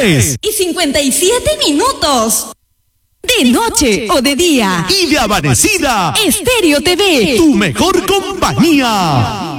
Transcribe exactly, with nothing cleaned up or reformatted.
tres y cincuenta y siete minutos. De noche o de día. Y de amanecida. Estéreo T V. Tu mejor compañía.